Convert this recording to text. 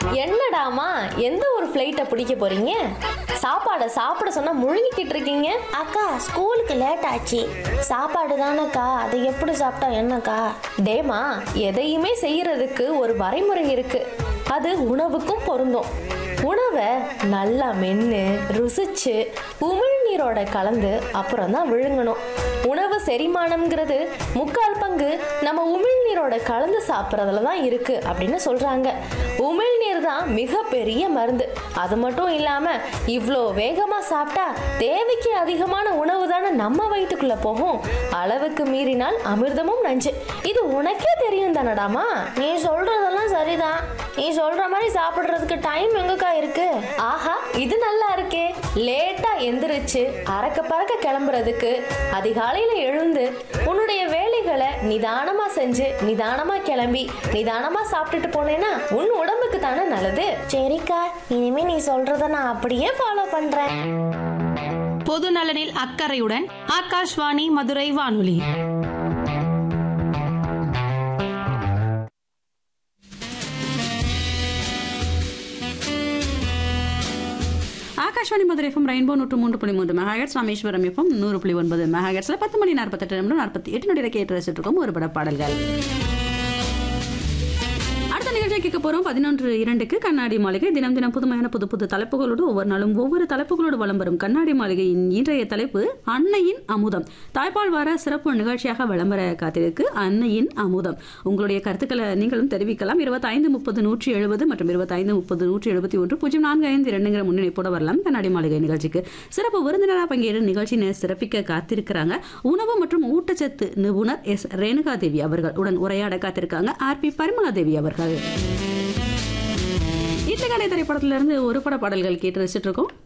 என்னடாமா எந்த ஒரு ஃப்ளைட்டை பிடிக்க போறீங்க? சாப்பாடை சாப்பிட சொன்னா முழுங்கிக்கிட்டு இருக்கீங்க. அக்கா ஸ்கூலுக்கு லேட் ஆச்சு. சாப்பாடு தானேக்கா, அதை எப்படி சாப்பிட்டா என்னக்கா? டேமா, எதையுமே செய்யறதுக்கு ஒரு வரைமுறை இருக்கு. அது உணவுக்கும் பொருந்தும். உணவை நல்லா மென்று ருசிச்சு உமிழ்நீரோட கலந்து அப்புறம் தான் விழுங்கணும். உணவு செரிமானம்ங்கிறது 3/4 பங்கு நம்ம உமிழ்நீரோட கலந்து சாப்பிட்றதுல தான் இருக்கு அப்படின்னு சொல்றாங்க. உமிழ்நீர் தான் மிகப்பெரிய மருந்து. அது மட்டும் இல்லாம இவ்வளோ வேகமா சாப்பிட்டா தேவைக்கு அதிகமான உணவு தானே நம்ம வயிற்றுக்குள்ள போகும். அளவுக்கு மீறினால் அமிர்தமும் நஞ்சு. இது உனக்கே தெரியும் தானடாமா? நீ சொல்றதெல்லாம் சரிதான். நீ சொல்ற மாதிரி சாப்பிடுறதுக்கு டைம் எங்கக்கா இருக்கு? ஆஹா, இது நல்லா இருக்கே. லேட்டா எந்திரிச்சு அறக்க பறக்க கிளம்புறதுக்கு அதிகாலையில எழுந்து உன்னுடைய வேலைகளை நிதானமா செஞ்சு நிதானமா கிளம்பி நிதானமா சாப்பிட்டுட்டு போனேன்னா உன் உடம்புக்கு தானே நல்லது. சரிக்கா, இனிமே நீ சொல்றத நான் அப்படியே ஃபாலோ பண்றேன். பொது நலனில் அக்கறையுடன் ஆகாஷ்வாணி மதுரை வானொலி. Akashvani Madurai FM rainbow 103.3 megahertz, Rameswaram FM 100.9 மெகாஹெர்ட்ஸ்ல 10 மணி 48 நிமிடம் 48 நொடியில கேட்டு ரசிச்சுட்டு இருக்கோம் ஒரு பட பாடல்கள். அடுத்த நிகழ்ச்சியை கேட்க போறோம் 11:02 கண்ணாடி மாளிகை. தினம் தினம் புதுமையான புது புது தலைப்புகளோடு ஒவ்வொரு நாளும் ஒவ்வொரு தலைப்புகளோடு வலம் வரும் கண்ணாடி மாளிகையின் இன்றைய தலைப்பு அன்னையின் அமுதம். தாய்ப்பால் வார சிறப்பு நிகழ்ச்சியாக விளம்பர காத்திருக்கு அன்னையின் அமுதம். உங்களுடைய கருத்துக்களை நீங்களும் தெரிவிக்கலாம். 2530-170 மற்றும் 2530-171 0452ங்கிற முன்னிணைப்போட வரலாம் கண்ணாடி மாளிகை நிகழ்ச்சிக்கு. சிறப்பு விருந்தினராக பங்கேற்று நிகழ்ச்சியை சிறப்பிக்க காத்திருக்கிறாங்க உணவு மற்றும் ஊட்டச்சத்து நிபுணர் எஸ் ரேணுகா தேவி அவர்கள். உடன் உரையாட காத்திருக்காங்க ஆர்பி பரிமளா தேவி அவர்கள். இட்லிக்கடை திரைப்படத்திலிருந்து ஒரு பட பாடல்கள் கேட்டு ரசிச்சுட்டு இருக்கோம்.